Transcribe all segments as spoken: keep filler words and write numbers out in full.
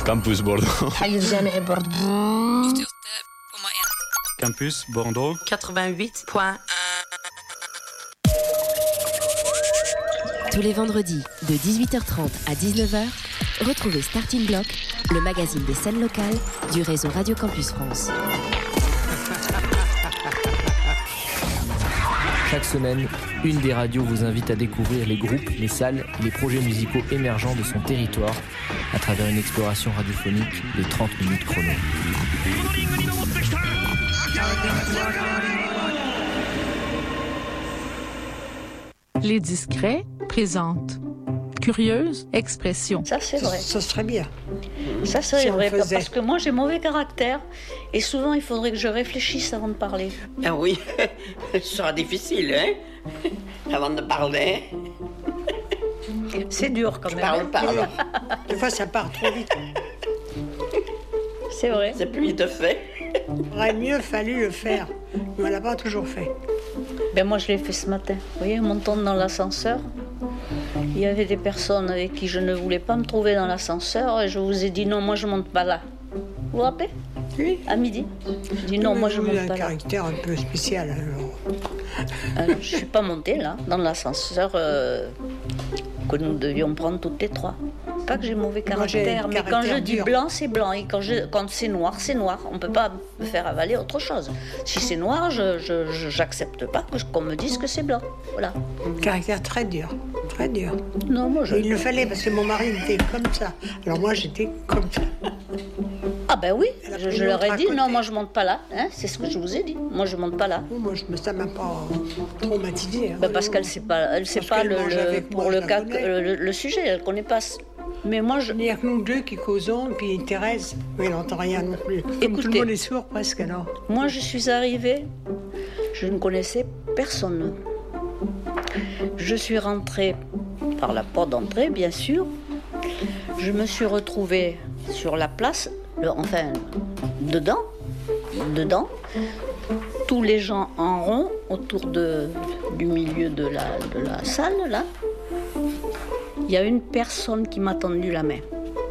Campus Bordeaux. حي الجامعي بوردو. Campus Bordeaux. quatre-vingt-huit point un. Tous les vendredis, de dix-huit heures trente à dix-neuf heures, retrouvez Starting Block, le magazine des scènes locales du réseau Radio Campus France. Chaque semaine, une des radios vous invite à découvrir les groupes, les salles, les projets musicaux émergents de son territoire à travers une exploration radiophonique de trente minutes chrono. Les Discrets présentent Curieuse Expression. Ça, c'est vrai. Ça, ça serait bien. Ça, c'est Si vrai. on faisait. Parce que moi, j'ai mauvais caractère. Et souvent, il faudrait que je réfléchisse avant de parler. Ah oui, ce sera difficile, hein, avant de parler. C'est dur quand Je même. parle pas, alors. Des fois, ça part trop vite. C'est vrai. C'est plus vite fait. Il aurait mieux fallu le faire. Mais on l'a pas toujours fait. Ben moi, je l'ai fait ce matin. Vous voyez, montant dans l'ascenseur, il y avait des personnes avec qui je ne voulais pas me trouver dans l'ascenseur et je vous ai dit non, moi je monte pas là. Vous vous rappelez? Oui. À midi. J'ai dit non, Mais moi je vous monte avez pas un là. caractère un peu spécial, alors. Alors, je suis pas montée là, dans l'ascenseur euh, que nous devions prendre toutes les trois. Pas que j'ai mauvais Moi, j'ai caractère, un mais quand caractère je dis dur. blanc, c'est blanc. Et quand, je, quand c'est noir, c'est noir. On peut pas me faire avaler autre chose. Si c'est noir, je, je, je- j'accepte pas que je- qu'on me dise que c'est blanc. Voilà. Un caractère très dur. Très dur. Non, moi je. Il le fallait parce que mon mari était comme ça. Alors moi, j'étais comme ça. Ah ben oui, Elle a je, pris je une leur autre ai à dit côté. non, moi je monte pas là. Hein, c'est ce que je vous ai dit. Moi je monte pas là. Oh, moi, je me, ça m'a pas traumatisée. hein. Ben, parce qu'elle sait pas, elle sait Parce pas qu'elle le, mange le- avec pour moi, le je la cas, connais. le, le- le sujet, elle connaît pas. ce- Mais moi je. Il n'y a que nous deux qui causons, et puis Thérèse, oui, elle n'entend rien non plus. Comme tout Écoutez. le monde est sourd presque, alors. Moi, je suis arrivée, je ne connaissais personne. Je suis rentrée par la porte d'entrée, bien sûr. Je me suis retrouvée sur la place, le- enfin, dedans, dedans. Tous les gens en rond autour de, du milieu de la, de la salle, là. Il y a une personne qui m'a tendu la main.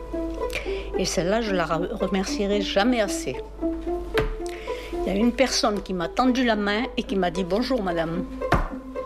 Et celle-là, je la re- remercierai jamais assez. Il y a une personne qui m'a tendu la main et qui m'a dit « Bonjour, madame ».